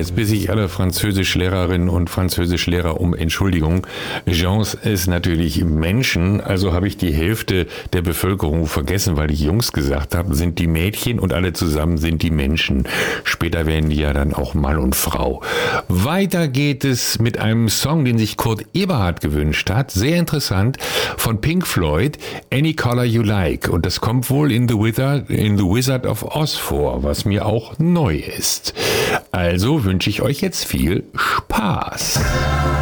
Jetzt bitte ich alle Französischlehrerinnen und Französischlehrer um Entschuldigung. Gens ist natürlich Menschen, also habe ich die Hälfte der Bevölkerung vergessen, weil ich Jungs gesagt habe, sind die Mädchen und alle zusammen sind die Menschen. Später werden die ja dann auch Mann und Frau. Weiter geht es mit einem Song, den sich Kurt Eberhardt gewünscht hat. Sehr interessant, von Pink Floyd, Any Color You Like. Und das kommt wohl in The Wizard of Oz vor, was mir auch neu ist. Also wünsche ich euch jetzt viel Spaß.